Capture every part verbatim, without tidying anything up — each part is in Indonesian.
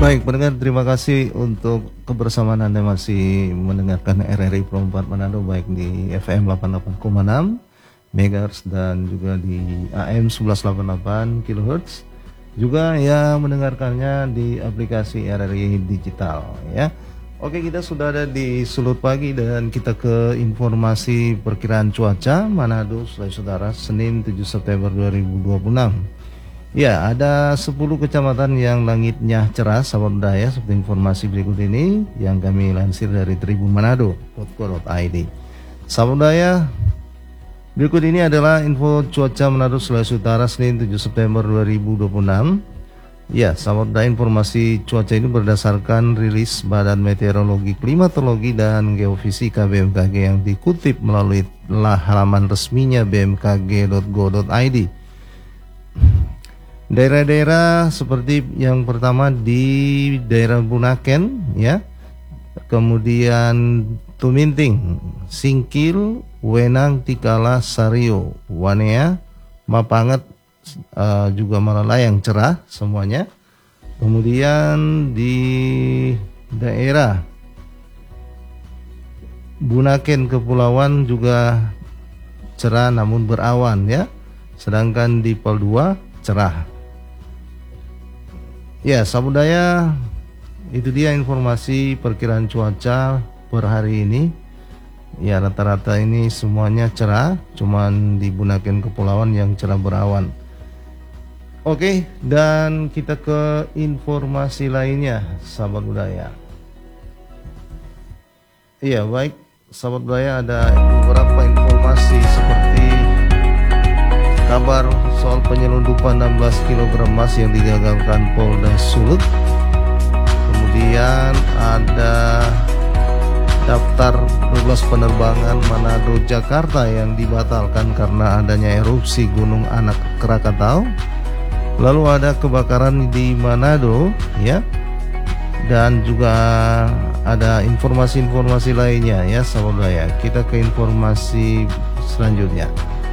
Baik pendengar, terima kasih untuk kebersamaan Anda masih mendengarkan R R I Pro empat Manado, baik di F M delapan puluh delapan koma enam megahertz dan juga di A M seribu seratus delapan puluh delapan kilohertz. Juga ya mendengarkannya di aplikasi R R I Digital ya. Oke, kita sudah ada di Sulut Pagi dan kita ke informasi perkiraan cuaca Manado, Sulawesi Utara, Senin tujuh September dua ribu dua puluh enam. Ya, ada sepuluh kecamatan yang langitnya cerah, sahabat budaya, seperti informasi berikut ini yang kami lansir dari tribun manado titik co titik i d. Sahabat budaya, berikut ini adalah info cuaca Manado, Sulawesi Utara, Senin tujuh September dua ribu dua puluh enam. Ya, sahabat budaya, informasi cuaca ini berdasarkan rilis Badan Meteorologi, Klimatologi, dan Geofisika B M K G yang dikutip melalui halaman resminya b m k g titik go titik i d. Daerah-daerah seperti yang pertama di daerah Bunaken ya, kemudian Tuminting, Singkil, Wenang, Tikala, Sario, Wanea, Mapanget, uh, juga Malalayang cerah semuanya. Kemudian di daerah Bunaken Kepulauan juga cerah namun berawan ya. Sedangkan di Pol dua cerah. Ya, sabudaya, itu dia informasi perkiraan cuaca per hari ini. Ya, rata-rata ini semuanya cerah, cuman di Bunaken Kepulauan yang cerah berawan. Oke, dan kita ke informasi lainnya, sahabat budaya. Iya, baik, sahabat budaya, ada beberapa informasi seperti kabar soal penyelundupan enam belas kilogram emas yang digagalkan Polda Sulut. Kemudian ada daftar dua belas penerbangan Manado Jakarta yang dibatalkan karena adanya erupsi Gunung Anak Krakatau. Lalu ada kebakaran di Manado ya. Dan juga ada informasi-informasi lainnya ya, sahabat budaya. Kita ke informasi selanjutnya.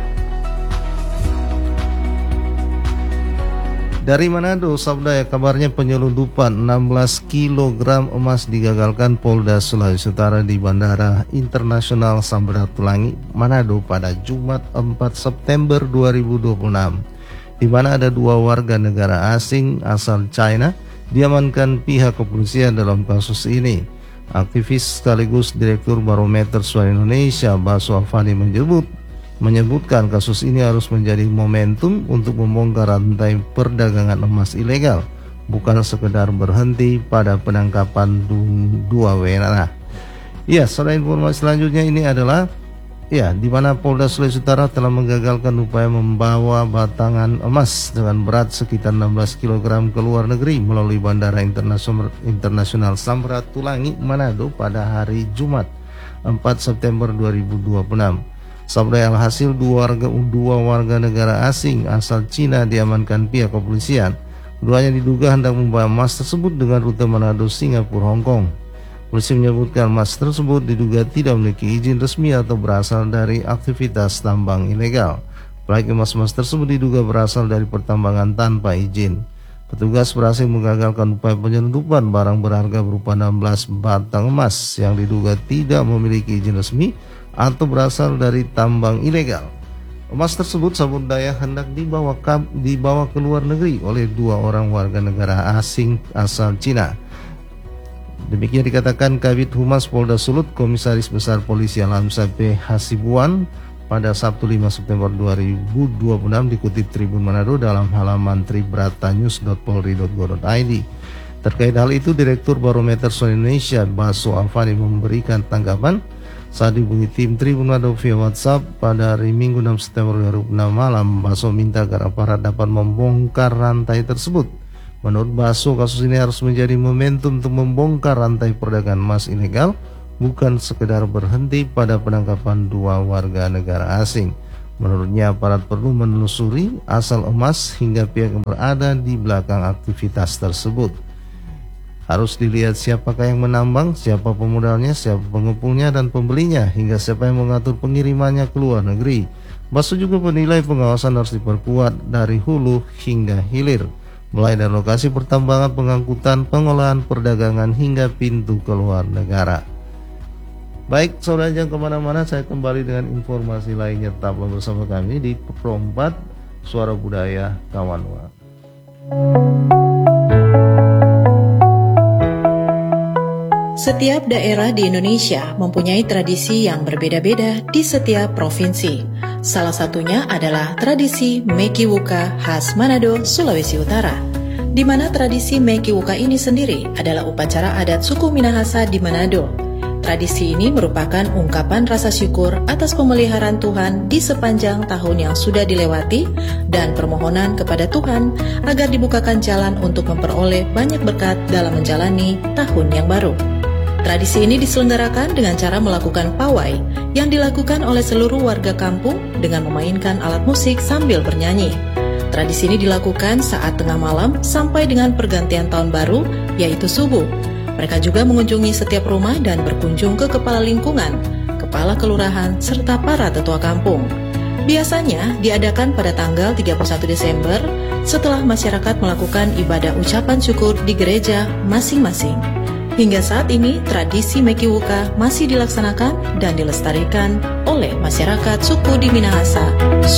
Dari Manado, sabda ya, kabarnya penyelundupan enam belas kilogram emas digagalkan Polda Sulawesi Utara di Bandara Internasional Samratulangi, Manado pada Jumat empat September dua ribu dua puluh enam, di mana ada dua warga negara asing asal China diamankan pihak kepolisian dalam kasus ini. Aktivis sekaligus Direktur Barometer Suara Indonesia, Basu Afandi menyebut menyebutkan kasus ini harus menjadi momentum untuk membongkar rantai perdagangan emas ilegal, bukan sekedar berhenti pada penangkapan dua W N A. Ya, saudara, informasi selanjutnya ini adalah ya, di mana Polda Sulawesi Utara telah menggagalkan upaya membawa batangan emas dengan berat sekitar enam belas kilogram ke luar negeri melalui Bandara Internasional Internasional Samratulangi, Manado pada hari Jumat empat September dua ribu dua puluh enam. Sabda alhasil dua warga, dua warga negara asing asal Cina diamankan pihak kepolisian. Keduanya diduga hendak membawa emas tersebut dengan rute Manado, Singapura, Hong Kong. Polisi menyebutkan emas tersebut diduga tidak memiliki izin resmi atau berasal dari aktivitas tambang ilegal. Proyek emas-emas tersebut diduga berasal dari pertambangan tanpa izin. Petugas berhasil menggagalkan upaya penyelundupan barang berharga berupa enam belas batang emas yang diduga tidak memiliki izin resmi atau berasal dari tambang ilegal. Emas tersebut, sahabat daya, hendak dibawa ke, dibawa ke luar negeri oleh dua orang warga negara asing asal Cina. Demikian dikatakan Kabid Humas Polda Sulut, Komisaris Besar Polisi Alamsyah P. Hasibuan pada Sabtu lima September dua ribu dua puluh enam, dikutip Tribun Manado dalam halaman tribratanyus titik polri titik go titik i d. Terkait hal itu, Direktur Barometer Suara Indonesia, Basu Afandi, memberikan tanggapan saat dihubungi tim Tribun Manado via WhatsApp pada hari Minggu enam September dua ribu enam malam. Basu minta agar aparat dapat membongkar rantai tersebut. Menurut Basu, kasus ini harus menjadi momentum untuk membongkar rantai perdagangan emas ilegal, bukan sekedar berhenti pada penangkapan dua warga negara asing. Menurutnya, aparat perlu menelusuri asal emas hingga pihak yang berada di belakang aktivitas tersebut. Harus dilihat siapakah yang menambang, siapa pemodalnya, siapa pengepulnya dan pembelinya, hingga siapa yang mengatur pengirimannya ke luar negeri. Basu juga menilai pengawasan harus diperkuat dari hulu hingga hilir. mulai dari lokasi pertambangan, pengangkutan, pengolahan, perdagangan, hingga pintu keluar negara. Baik, saudara jangan kemana-mana, saya kembali dengan informasi lainnya. Tetaplah bersama kami di Pro empat Suara Budaya Kawanwa. Setiap daerah di Indonesia mempunyai tradisi yang berbeda-beda di setiap provinsi. Salah satunya adalah tradisi Mekiwuka khas Manado, Sulawesi Utara, di mana tradisi Mekiwuka ini sendiri adalah upacara adat suku Minahasa di Manado. Tradisi ini merupakan ungkapan rasa syukur atas pemeliharaan Tuhan di sepanjang tahun yang sudah dilewati dan permohonan kepada Tuhan agar dibukakan jalan untuk memperoleh banyak berkat dalam menjalani tahun yang baru. Tradisi ini diselenggarakan dengan cara melakukan pawai yang dilakukan oleh seluruh warga kampung dengan memainkan alat musik sambil bernyanyi. Tradisi ini dilakukan saat tengah malam sampai dengan pergantian tahun baru, yaitu subuh. Mereka juga mengunjungi setiap rumah dan berkunjung ke kepala lingkungan, kepala kelurahan, serta para tetua kampung. Biasanya diadakan pada tanggal tiga puluh satu Desember setelah masyarakat melakukan ibadah ucapan syukur di gereja masing-masing. Hingga saat ini, tradisi Mekiwuka masih dilaksanakan dan dilestarikan oleh masyarakat suku di Minahasa,